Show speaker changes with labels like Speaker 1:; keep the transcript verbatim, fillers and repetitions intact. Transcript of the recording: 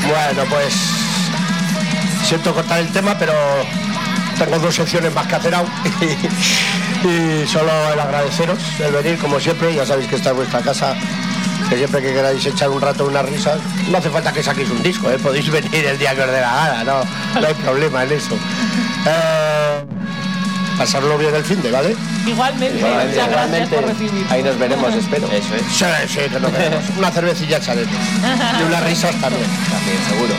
Speaker 1: Bueno, pues siento cortar el tema, pero tengo dos secciones más que hacer aún. Y solo el agradeceros el venir, como siempre. Ya sabéis que esta es vuestra casa, que siempre que queráis echar un rato unas risas, no hace falta que saquéis un disco, ¿eh? Podéis venir el día que os dé la gana, no, no hay problema en eso. Eh, pasarlo bien el fin de, ¿vale?
Speaker 2: Igualmente,
Speaker 3: Igualmente,
Speaker 2: muchas gracias
Speaker 3: igualmente.
Speaker 2: por recibirnos.
Speaker 3: Ahí nos veremos, espero.
Speaker 4: Eso es.
Speaker 1: Sí, sí, que nos veremos. Una cervecilla echaremos. Y unas risas también.
Speaker 3: También, seguro.